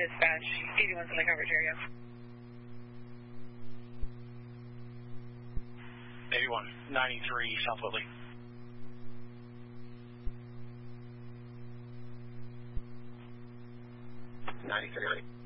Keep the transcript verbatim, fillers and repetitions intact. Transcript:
dispatch, eighty-one's in the coverage area. eighty-one, ninety-three, South Whitley. ninety-three.